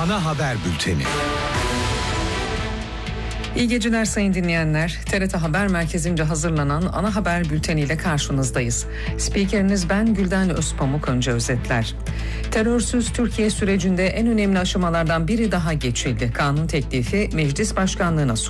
Ana haber bülteni. İyi geceler sayın dinleyenler. TRT Haber Merkezi'nce hazırlanan ana haber bülteniyle karşınızdayız. Spikeriniz ben Gülden Özpamuk. Önce özetler. Terörsüz Türkiye sürecinde en önemli aşamalardan biri daha geçildi. Kanun teklifi meclis başkanlığına sunuldu.